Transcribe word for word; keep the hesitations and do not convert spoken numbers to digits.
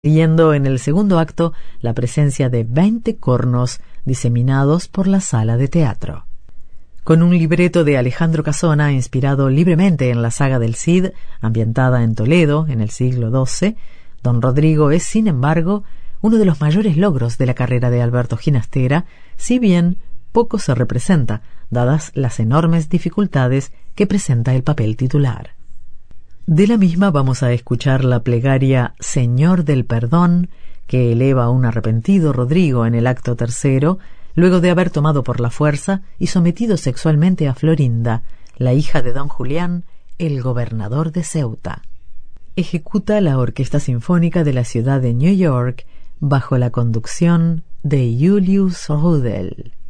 Siguiendo en el segundo acto la presencia de veinte cornos diseminados por la sala de teatro. Con un libreto de Alejandro Casona inspirado libremente en la saga del Cid, ambientada en Toledo en el siglo doce, Don Rodrigo es, sin embargo, uno de los mayores logros de la carrera de Alberto Ginastera, si bien poco se representa, dadas las enormes dificultades que presenta el papel titular. De la misma vamos a escuchar la plegaria Señor del Perdón, que eleva a un arrepentido Rodrigo en el acto tercero, luego de haber tomado por la fuerza y sometido sexualmente a Florinda, la hija de don Julián, el gobernador de Ceuta. Ejecuta la Orquesta Sinfónica de la ciudad de New York bajo la conducción de Julius Rudel.